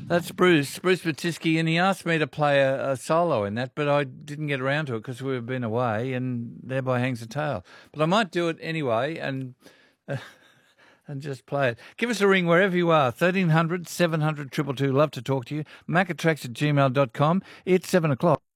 That's Bruce Batisky, and he asked me to play a solo in that, but I didn't get around to it because we've been away, and thereby hangs the tale. But I might do it anyway, and just play it. Give us a ring wherever you are, 1300 700 222. Love to talk to you. Macatracks@gmail.com. It's 7 o'clock.